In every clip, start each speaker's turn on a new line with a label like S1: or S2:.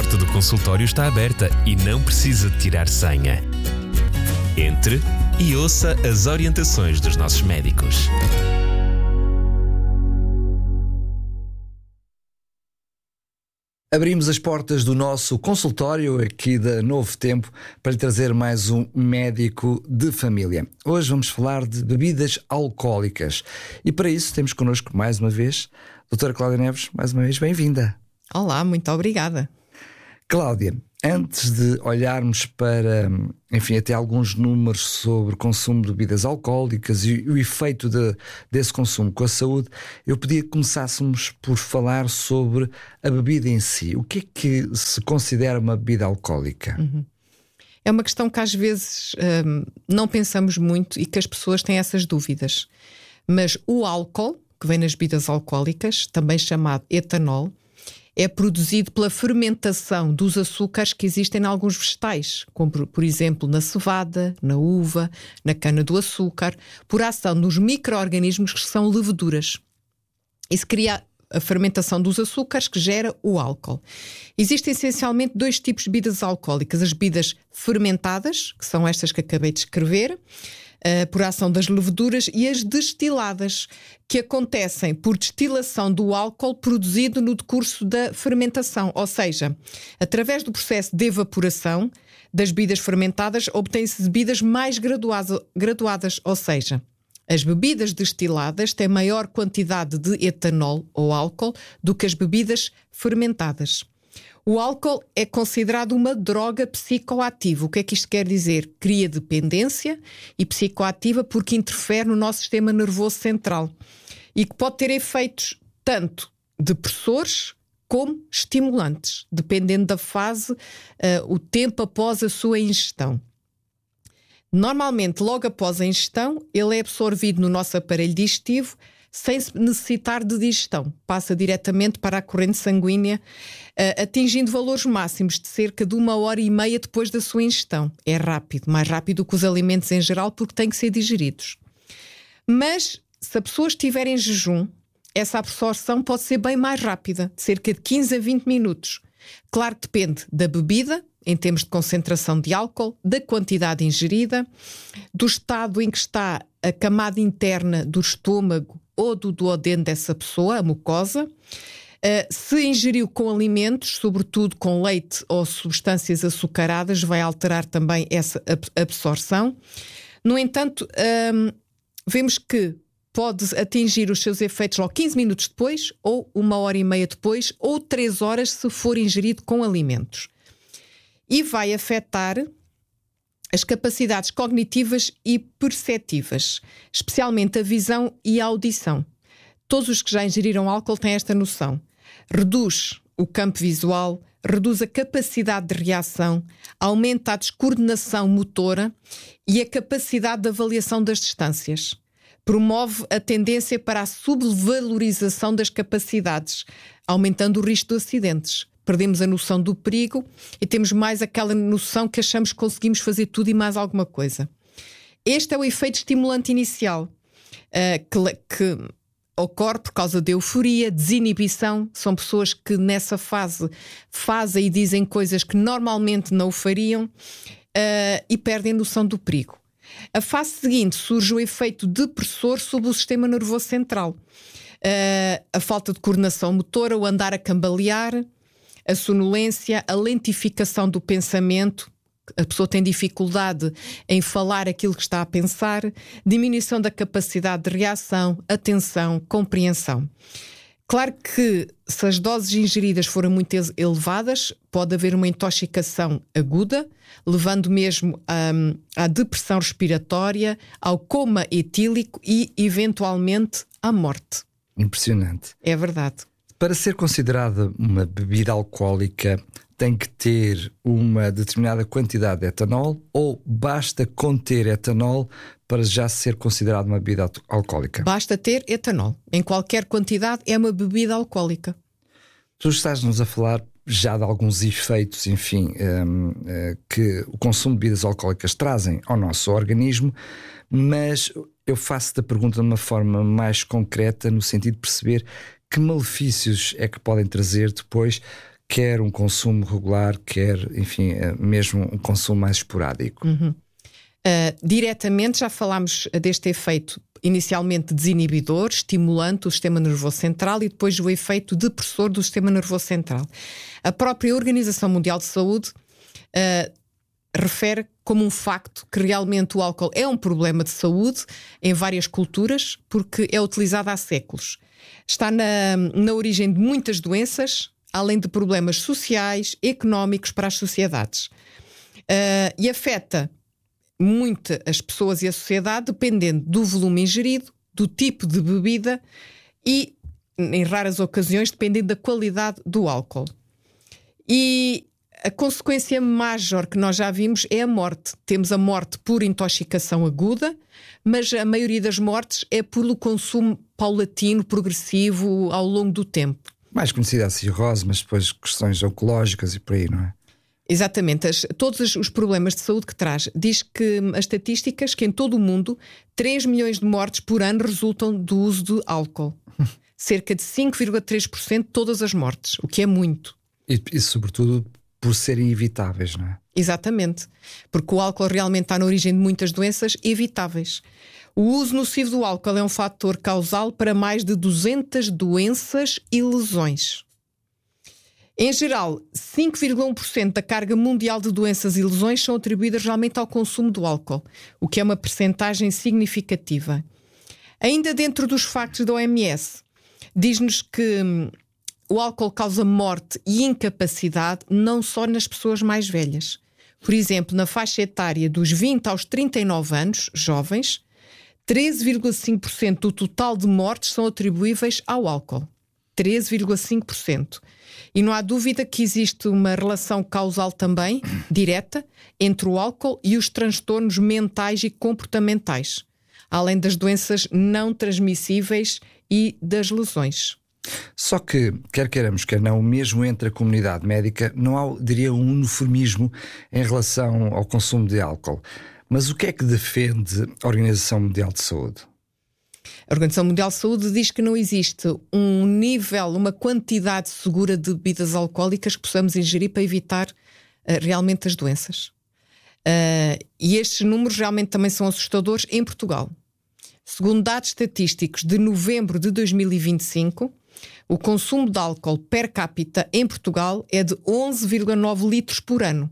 S1: porta do consultório está aberta e não precisa de tirar senha. Entre e ouça as orientações dos nossos médicos.
S2: Abrimos as portas do nosso consultório aqui da Novo Tempo para lhe trazer mais um médico de família. Hoje vamos falar de bebidas alcoólicas e para isso temos connosco mais uma vez a doutora Cláudia Neves. Mais uma vez, bem-vinda.
S3: Olá, muito obrigada.
S2: Cláudia, antes de olharmos para, enfim, até alguns números sobre o consumo de bebidas alcoólicas e o efeito desse consumo com a saúde, eu pedia que começássemos por falar sobre a bebida em si. O que é que se considera uma bebida alcoólica?
S3: É uma questão que às vezes não pensamos muito e que as pessoas têm essas dúvidas. Mas o álcool, que vem nas bebidas alcoólicas, também chamado etanol, é produzido pela fermentação dos açúcares que existem em alguns vegetais, como por exemplo na cevada, na uva, na cana-do-açúcar, por ação dos micro-organismos que são leveduras. Isso cria a fermentação dos açúcares que gera o álcool. Existem essencialmente dois tipos de bebidas alcoólicas: as bebidas fermentadas, que são estas que acabei de escrever, por ação das leveduras, e as destiladas, que acontecem por destilação do álcool produzido no decurso da fermentação, ou seja, através do processo de evaporação das bebidas fermentadas obtêm-se bebidas mais graduadas, ou seja, as bebidas destiladas têm maior quantidade de etanol ou álcool do que as bebidas fermentadas. O álcool é considerado uma droga psicoativa. O que é que isto quer dizer? Cria dependência, e psicoativa porque interfere no nosso sistema nervoso central e que pode ter efeitos tanto depressores como estimulantes, dependendo da fase, o tempo após a sua ingestão. Normalmente, logo após a ingestão, ele é absorvido no nosso aparelho digestivo sem necessitar de digestão. Passa diretamente para a corrente sanguínea, atingindo valores máximos de cerca de 1h30 depois da sua ingestão. É rápido, mais rápido que os alimentos em geral, porque têm que ser digeridos. Mas, se a pessoa estiver em jejum, essa absorção pode ser bem mais rápida, de cerca de 15 a 20 minutos. Claro que depende da bebida, em termos de concentração de álcool, da quantidade ingerida, do estado em que está a camada interna do estômago ou do duodeno dessa pessoa, a mucosa, se ingeriu com alimentos, sobretudo com leite ou substâncias açucaradas, vai alterar também essa absorção. No entanto, vemos que pode atingir os seus efeitos logo 15 minutos depois, ou 1h30 depois, ou 3 horas se for ingerido com alimentos. E vai afetar as capacidades cognitivas e perceptivas, especialmente a visão e a audição. Todos os que já ingeriram álcool têm esta noção. Reduz o campo visual, reduz a capacidade de reação, aumenta a descoordenação motora e a capacidade de avaliação das distâncias. Promove a tendência para a subvalorização das capacidades, aumentando o risco de acidentes. Perdemos a noção do perigo e temos mais aquela noção que achamos que conseguimos fazer tudo e mais alguma coisa. Este é o efeito estimulante inicial, que ocorre por causa de euforia, desinibição. São pessoas que nessa fase fazem e dizem coisas que normalmente não o fariam, e perdem a noção do perigo. A fase seguinte surge o efeito depressor sobre o sistema nervoso central. A falta de coordenação motora, o andar a cambalear, a sonolência, a lentificação do pensamento, a pessoa tem dificuldade em falar aquilo que está a pensar, diminuição da capacidade de reação, atenção, compreensão. Claro que se as doses ingeridas forem muito elevadas, pode haver uma intoxicação aguda, levando mesmo à depressão respiratória, ao coma etílico e, eventualmente, à morte.
S2: Impressionante.
S3: É verdade.
S2: Para ser considerada uma bebida alcoólica, tem que ter uma determinada quantidade de etanol ou basta conter etanol para já ser considerada uma bebida alcoólica?
S3: Basta ter etanol. Em qualquer quantidade é uma bebida alcoólica.
S2: Tu estás-nos a falar já de alguns efeitos, enfim, que o consumo de bebidas alcoólicas trazem ao nosso organismo, mas eu faço-te a pergunta de uma forma mais concreta, no sentido de perceber que malefícios é que podem trazer depois quer um consumo regular, quer, enfim, mesmo um consumo mais esporádico.
S3: Diretamente, já falámos deste efeito inicialmente desinibidor, estimulante do sistema nervoso central, e depois o efeito depressor do sistema nervoso central. A própria Organização Mundial de Saúde refere como um facto que realmente o álcool é um problema de saúde em várias culturas, porque é utilizado há séculos. Está na origem de muitas doenças, além de problemas sociais, económicos para as sociedades. E afeta muito as pessoas e a sociedade, dependendo do volume ingerido, do tipo de bebida e, em raras ocasiões, dependendo da qualidade do álcool. E a consequência major que nós já vimos é a morte. Temos a morte por intoxicação aguda, mas a maioria das mortes é pelo consumo paulatino, progressivo, ao longo do tempo.
S2: Mais conhecida a cirrose, mas depois questões oncológicas e por aí, não é?
S3: Exatamente, todos os problemas de saúde que traz. Diz que as estatísticas que em todo o mundo 3 milhões de mortes por ano resultam do uso de álcool. Cerca de 5,3% de todas as mortes, o que é muito.
S2: E sobretudo por serem evitáveis, não é?
S3: Exatamente, porque o álcool realmente está na origem de muitas doenças evitáveis. O uso nocivo do álcool é um fator causal para mais de 200 doenças e lesões. Em geral, 5,1% da carga mundial de doenças e lesões são atribuídas realmente ao consumo do álcool, o que é uma percentagem significativa. Ainda dentro dos factos da OMS, diz-nos que o álcool causa morte e incapacidade não só nas pessoas mais velhas. Por exemplo, na faixa etária dos 20 aos 39 anos, jovens, 13,5% do total de mortes são atribuíveis ao álcool. 13,5%. E não há dúvida que existe uma relação causal também, direta, entre o álcool e os transtornos mentais e comportamentais, além das doenças não transmissíveis e das lesões.
S2: Só que, quer queiramos, quer não, mesmo entre a comunidade médica, não há, diria, um uniformismo em relação ao consumo de álcool. Mas o que é que defende a Organização Mundial de Saúde?
S3: A Organização Mundial de Saúde diz que não existe um nível, uma quantidade segura de bebidas alcoólicas que possamos ingerir para evitar realmente as doenças. E estes números realmente também são assustadores em Portugal. Segundo dados estatísticos de novembro de 2025, o consumo de álcool per capita em Portugal é de 11,9 litros por ano.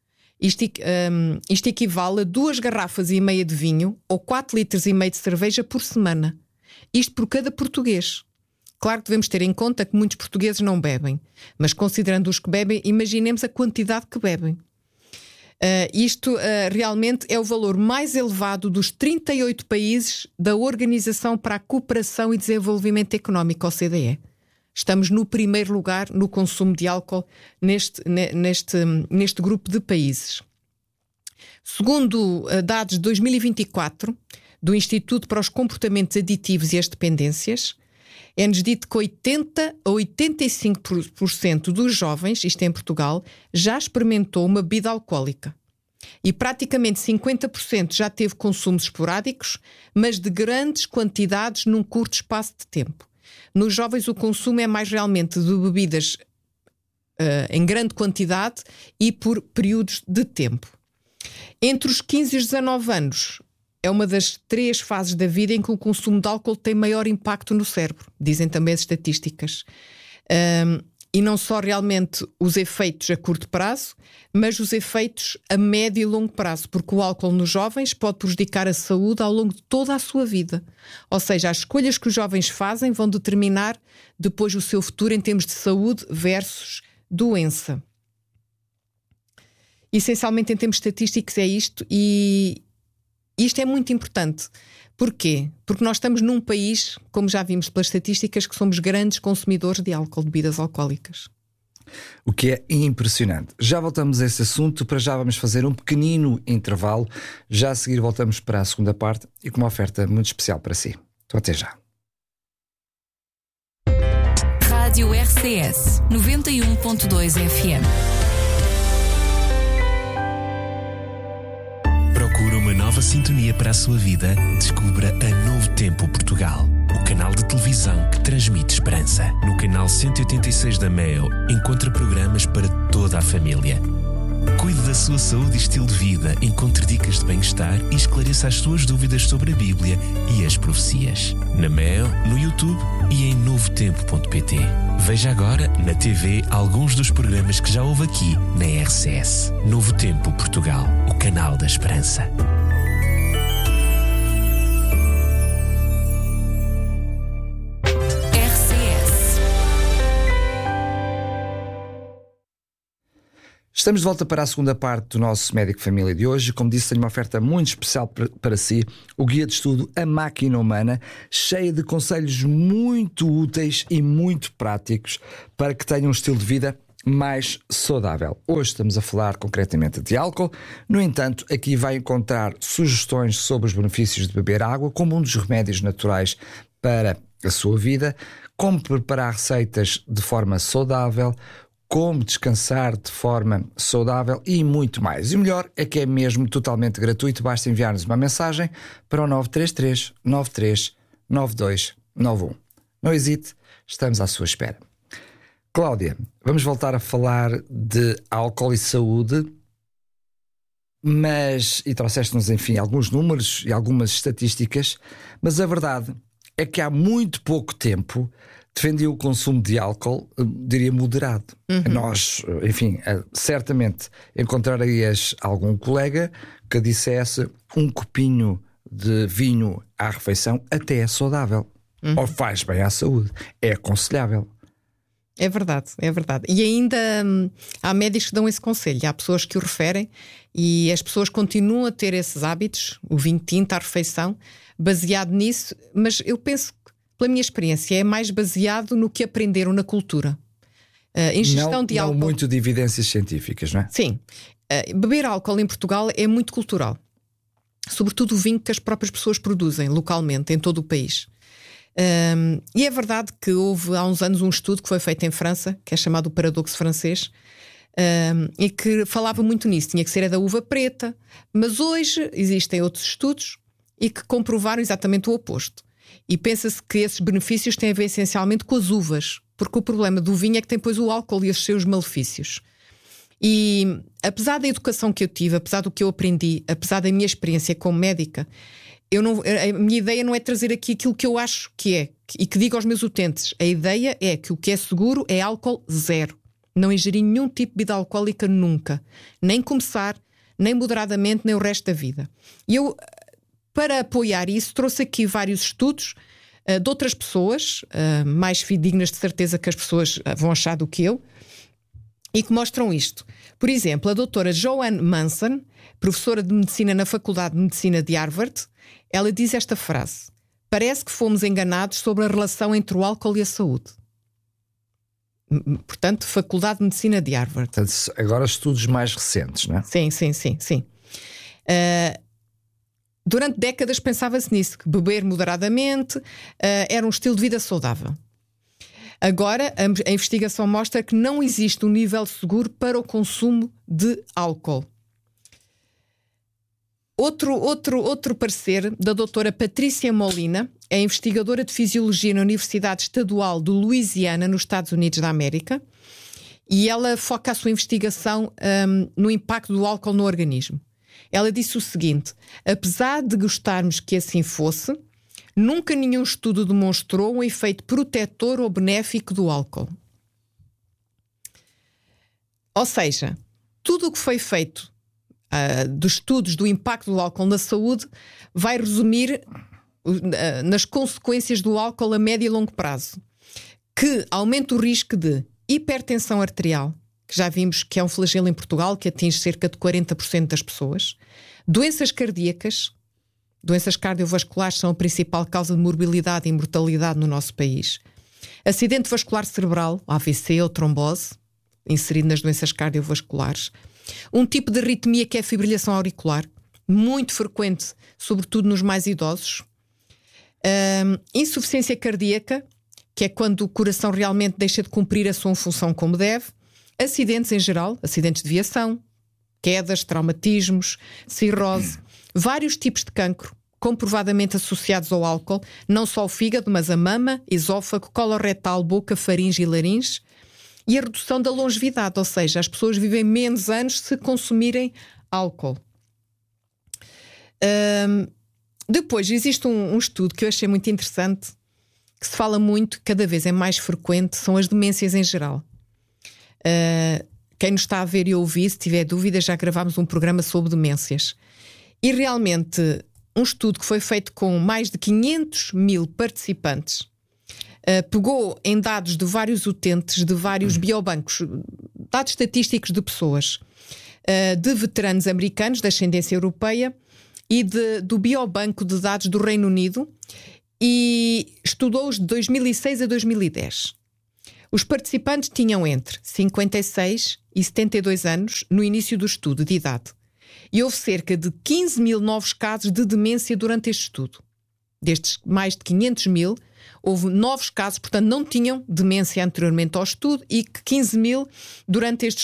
S3: Isto equivale a 2,5 garrafas de vinho ou 4,5 litros de cerveja por semana. Isto por cada português. Claro que devemos ter em conta que muitos portugueses não bebem, mas considerando os que bebem, imaginemos a quantidade que bebem. Isto realmente é o valor mais elevado dos 38 países da Organização para a Cooperação e Desenvolvimento Económico, OCDE. Estamos no primeiro lugar no consumo de álcool neste grupo de países. Segundo dados de 2024 do Instituto para os Comportamentos Aditivos e as Dependências, é-nos dito que 80 a 85% dos jovens, isto é em Portugal, já experimentou uma bebida alcoólica. E praticamente 50% já teve consumos esporádicos, mas de grandes quantidades num curto espaço de tempo. Nos jovens o consumo é mais realmente de bebidas em grande quantidade e por períodos de tempo. Entre os 15 e os 19 anos é uma das 3 fases da vida em que o consumo de álcool tem maior impacto no cérebro, dizem também as estatísticas. E não só realmente os efeitos a curto prazo, mas os efeitos a médio e longo prazo, porque o álcool nos jovens pode prejudicar a saúde ao longo de toda a sua vida. Ou seja, as escolhas que os jovens fazem vão determinar depois o seu futuro em termos de saúde versus doença. Essencialmente, em termos estatísticos, é isto, e isto é muito importante. Porquê? Porque nós estamos num país, como já vimos pelas estatísticas, que somos grandes consumidores de álcool, de bebidas alcoólicas.
S2: O que é impressionante. Já voltamos a esse assunto, para já vamos fazer um pequenino intervalo. Já a seguir voltamos para a segunda parte e com uma oferta muito especial para si. Então até já.
S4: Rádio RCS 91.2 FM.
S1: Procura uma nova sintonia para a sua vida? Descubra a Novo Tempo Portugal, o canal de televisão que transmite esperança. No canal 186 da Mel, encontra programas para toda a família. Cuide da sua saúde e estilo de vida, encontre dicas de bem-estar e esclareça as suas dúvidas sobre a Bíblia e as profecias. Na Mel, no YouTube e em novotempo.pt. Veja agora na TV alguns dos programas que já houve aqui na RCS. Novo Tempo Portugal, o canal da esperança.
S2: Estamos de volta para a segunda parte do nosso Médico Família de hoje. Como disse, tenho uma oferta muito especial para si, o guia de estudo A Máquina Humana, cheia de conselhos muito úteis e muito práticos para que tenham um estilo de vida mais saudável. Hoje estamos a falar concretamente de álcool. No entanto, aqui vai encontrar sugestões sobre os benefícios de beber água como um dos remédios naturais para a sua vida, como preparar receitas de forma saudável, como descansar de forma saudável e muito mais. E o melhor é que é mesmo totalmente gratuito. Basta enviar-nos uma mensagem para o 933 93 9291. Não hesite, estamos à sua espera. Cláudia, vamos voltar a falar de álcool e saúde, e trouxeste-nos, enfim, alguns números e algumas estatísticas, mas a verdade é que há muito pouco tempo defendia o consumo de álcool, diria moderado. Nós, enfim, certamente encontrarias algum colega que dissesse um copinho de vinho à refeição até é saudável, ou faz bem à saúde, é aconselhável.
S3: É verdade, é verdade. E ainda há médicos que dão esse conselho, há pessoas que o referem e as pessoas continuam a ter esses hábitos, o vinho tinto à refeição, baseado nisso, mas eu penso que, pela minha experiência, é mais baseado no que aprenderam na cultura. Ingestão de álcool.
S2: Não muito de evidências científicas, não é?
S3: Sim. Beber álcool em Portugal é muito cultural. Sobretudo o vinho que as próprias pessoas produzem localmente, em todo o país. E é verdade que houve há uns anos um estudo que foi feito em França, que é chamado o paradoxo francês, e que falava muito nisso. Tinha que ser a da uva preta. Mas hoje existem outros estudos e que comprovaram exatamente o oposto. E pensa-se que esses benefícios têm a ver essencialmente com as uvas, porque o problema do vinho é que tem depois o álcool e os seus malefícios. E apesar da educação que eu tive, apesar do que eu aprendi, apesar da minha experiência como médica, a minha ideia não é trazer aqui aquilo que eu acho que é e que digo aos meus utentes. A ideia é que o que é seguro é álcool zero. Não ingerir nenhum tipo de bebida alcoólica nunca. Nem começar, nem moderadamente, nem o resto da vida. E eu, para apoiar isso, trouxe aqui vários estudos de outras pessoas, mais fidedignas de certeza que as pessoas vão achar do que eu, e que mostram isto. Por exemplo, a doutora Joanne Manson, professora de medicina na Faculdade de Medicina de Harvard, ela diz esta frase: parece que fomos enganados sobre a relação entre o álcool e a saúde. Portanto, Faculdade de Medicina de Harvard.
S2: Portanto, agora estudos mais recentes, não é?
S3: Sim. Durante décadas pensava-se nisso, que beber moderadamente era um estilo de vida saudável. Agora, a investigação mostra que não existe um nível seguro para o consumo de álcool. Outro parecer da doutora Patrícia Molina, é investigadora de Fisiologia na Universidade Estadual de Louisiana, nos Estados Unidos da América, e ela foca a sua investigação no impacto do álcool no organismo. Ela disse o seguinte: apesar de gostarmos que assim fosse, nunca nenhum estudo demonstrou um efeito protetor ou benéfico do álcool. Ou seja, tudo o que foi feito dos estudos do impacto do álcool na saúde vai resumir nas consequências do álcool a médio e longo prazo, que aumenta o risco de hipertensão arterial, que já vimos que é um flagelo em Portugal, que atinge cerca de 40% das pessoas, doenças cardíacas. Doenças cardiovasculares são a principal causa de morbilidade e mortalidade no nosso país. Acidente vascular cerebral, AVC ou trombose, inserido nas doenças cardiovasculares. Um tipo de arritmia que é a fibrilhação auricular, muito frequente, sobretudo nos mais idosos. Insuficiência cardíaca, que é quando o coração realmente deixa de cumprir a sua função como deve. Acidentes em geral, acidentes de viação, quedas, traumatismos, cirrose. Vários tipos de cancro, comprovadamente associados ao álcool, não só o fígado, mas a mama, esófago, coloretal, boca, faringe e laringe, e a redução da longevidade, ou seja, as pessoas vivem menos anos se consumirem álcool. Depois existe um estudo que eu achei muito interessante, que se fala muito, cada vez é mais frequente, são as demências em geral. Quem nos está a ver e ouvir, se tiver dúvidas, já gravámos um programa sobre demências. E realmente, um estudo que foi feito com mais de 500 mil participantes, pegou em dados de vários utentes, de vários biobancos, dados estatísticos de pessoas, de veteranos americanos, de ascendência europeia, e do biobanco de dados do Reino Unido, e estudou-os de 2006 a 2010. Os participantes tinham entre 56 e 72 anos no início do estudo de idade. E houve cerca de 15 mil novos casos de demência durante este estudo. Destes mais de 500 mil, houve novos casos, portanto não tinham demência anteriormente ao estudo, e 15 mil durante este